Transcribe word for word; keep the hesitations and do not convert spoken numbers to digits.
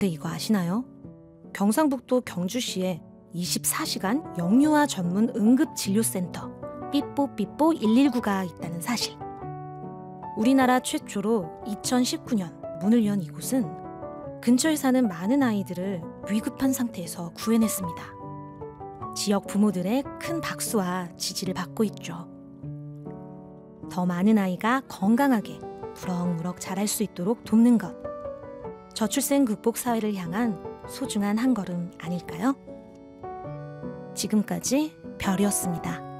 네, 이거 아시나요? 경상북도 경주시에 이십사 시간 영유아 전문 응급진료센터 삐뽀삐뽀 일일구가 있다는 사실. 우리나라 최초로 이천십구 년 문을 연 이곳은 근처에 사는 많은 아이들을 위급한 상태에서 구해냈습니다. 지역 부모들의 큰 박수와 지지를 받고 있죠. 더 많은 아이가 건강하게 무럭무럭 자랄 수 있도록 돕는 것. 저출생 극복 사회를 향한 소중한 한 걸음 아닐까요? 지금까지 별이었습니다.